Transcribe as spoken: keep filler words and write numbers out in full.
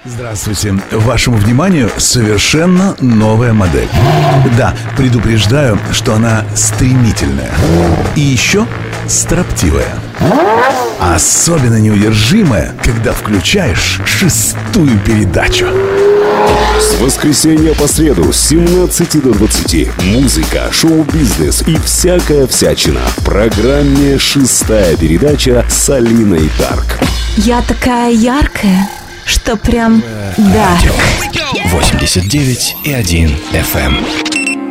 Здравствуйте. Вашему вниманию совершенно новая модель. Да, предупреждаю, что она стремительная. И еще строптивая. Особенно неудержимая, когда включаешь шестую передачу. С воскресенья по среду с семнадцати до двадцати музыка, шоу-бизнес и всякая всячина в программе «Шестая передача» с Алиной Дарк. Я такая яркая, что прям дарк. восемьдесят девять и один эф эм.